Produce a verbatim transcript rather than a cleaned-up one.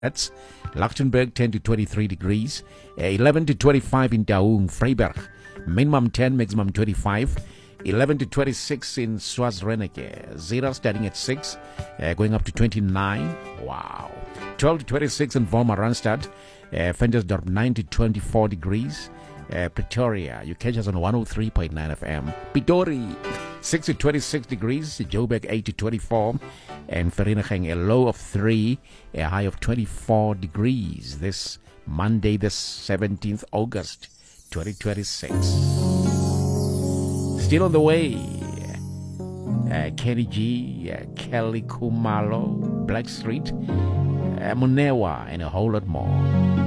That's Lichtenberg, ten to twenty-three degrees. Uh, eleven to twenty-five in Daung, Freiberg. Minimum ten, maximum twenty-five. eleven to twenty-six in Schwarzreneke. Zira starting at six, uh, going up to twenty-nine. Wow. twelve to twenty-six in Vorma Randstad. Uh, Ventersdorp, nine to twenty-four degrees. Uh, Pretoria, you catch us on one oh three point nine F M. Pitori, six to twenty-six degrees. Joburg, eight to twenty-four. And Vereeniging, a low of three, a high of twenty-four degrees. This Monday, the seventeenth of August, twenty twenty-six. Still on the way, uh, Kenny G, uh, Kelly Kumalo, Blackstreet, uh, Munewa, and a whole lot more.